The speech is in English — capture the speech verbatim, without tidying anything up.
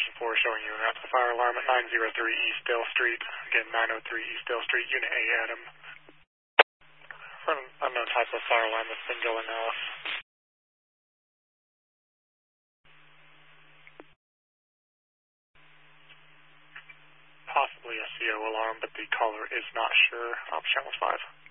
Station four showing you an active fire alarm at nine oh three East Dale Street. Again, nine oh three East Dale Street, Unit A, Adam. For an unknown type of fire alarm that's been going off. Possibly a C O alarm, but the caller is not sure. Ops Channel five.